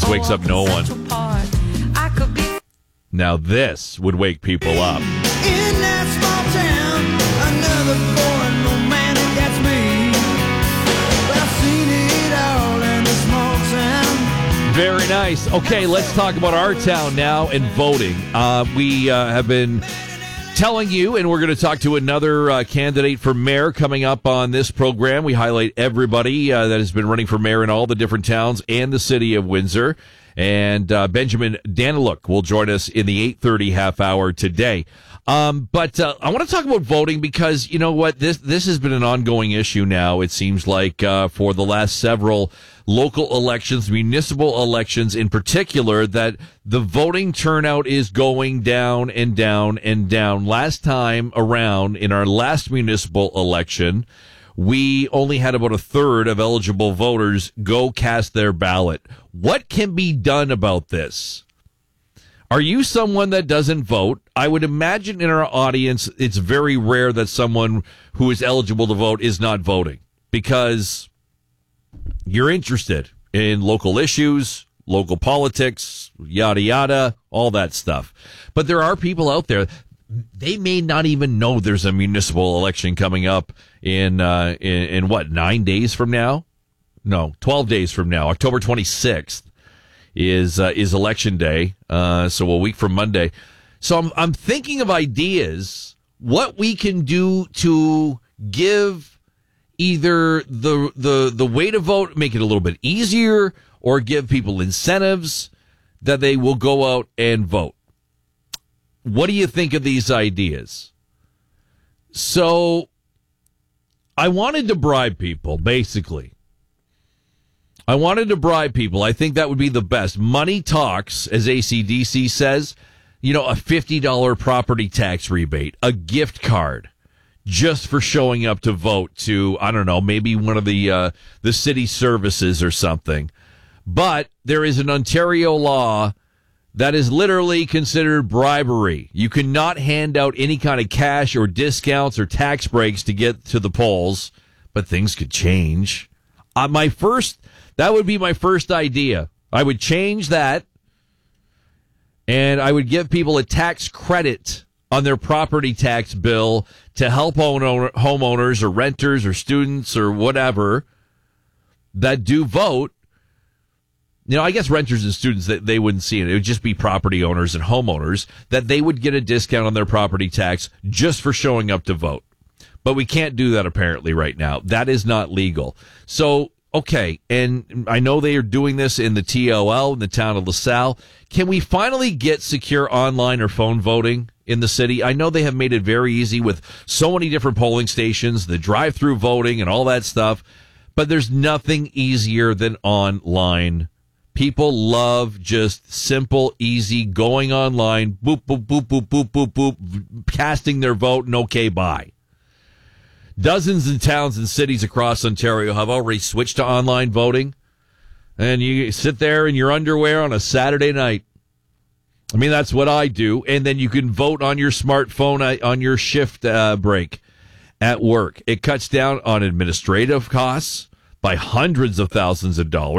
wakes up no one. Now this would wake people up. In that small town, another boy, no man that gets me. But I've seen it all in a small town. Very nice. Okay, let's talk about our town now and voting. We have been telling you, and we're going to talk to another candidate for mayor coming up on this program. We highlight everybody that has been running for mayor in all the different towns and the city of Windsor. And Benjamin Daniluk will join us in the 8:30 half hour today. But I want to talk about voting because, you know what, this has been an ongoing issue now, it seems like, for the last several local elections, municipal elections in particular, that the voting turnout is going down and down and down. Last time around, in our last municipal election, we only had about a third of eligible voters go cast their ballot. What can be done about this? Are you someone that doesn't vote? I would imagine in our audience, it's very rare that someone who is eligible to vote is not voting because you're interested in local issues, local politics, yada, yada, all that stuff. But there are people out there, they may not even know there's a municipal election coming up in what, 9 days from now? No, 12 days from now. October 26th is election day. So a week from Monday. So I'm thinking of ideas, what we can do to give either the way to vote, make it a little bit easier, or give people incentives that they will go out and vote. What do you think of these ideas? So I wanted to bribe people, basically. I wanted to bribe people. I think that would be the best. Money talks, as AC/DC says. You know, a $50 property tax rebate, a gift card, just for showing up to vote to, I don't know, maybe one of the city services or something. But there is an Ontario law that is literally considered bribery. You cannot hand out any kind of cash or discounts or tax breaks to get to the polls, but things could change. That would be my first idea. I would change that, and I would give people a tax credit on their property tax bill to help homeowners or renters or students or whatever that do vote. You know, I guess renters and students, they wouldn't see it. It would just be property owners and homeowners that they would get a discount on their property tax just for showing up to vote. But we can't do that apparently right now. That is not legal. So, okay, and I know they are doing this in the TOL in the town of LaSalle. Can we finally get secure online or phone voting in the city? I know they have made it very easy with so many different polling stations, the drive-through voting and all that stuff, but there's nothing easier than online. People love just simple, easy, going online, boop, boop, boop, boop, boop, boop, boop, casting their vote, and okay, bye. Dozens of towns and cities across Ontario have already switched to online voting, and you sit there in your underwear on a Saturday night. I mean, that's what I do, and then you can vote on your smartphone on your shift break at work. It cuts down on administrative costs by hundreds of thousands of dollars.